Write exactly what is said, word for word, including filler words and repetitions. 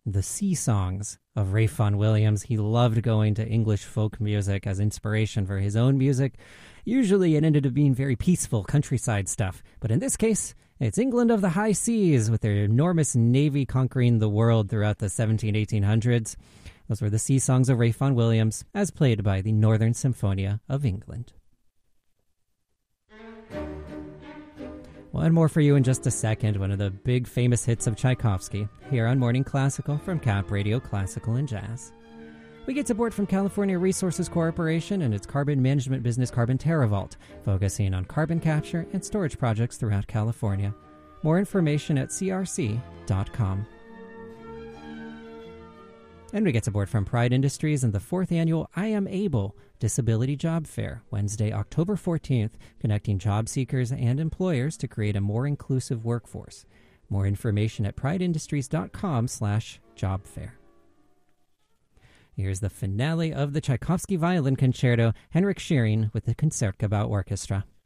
the sea songs of Ralph Vaughan Williams. He loved going to English folk music as inspiration for his own music. Usually it ended up being very peaceful countryside stuff, but in this case, it's England of the high seas with their enormous navy conquering the world throughout the seventeen eighteen hundreds. Those were the sea songs of Ralph Vaughan Williams as played by the Northern Symphonia of England. One more for you in just a second, one of the big famous hits of Tchaikovsky, here on Morning Classical from Cap Radio Classical and Jazz. We get support from California Resources Corporation and its carbon management business Carbon TerraVault, focusing on carbon capture and storage projects throughout California. More information at c r c dot com. And we get support from Pride Industries and the fourth annual I Am Able Disability Job Fair, Wednesday, October fourteenth, connecting job seekers and employers to create a more inclusive workforce. More information at prideindustries.com slash job fair. Here's the finale of the Tchaikovsky Violin Concerto, Henrik Schering with the Concertgebouw Orchestra.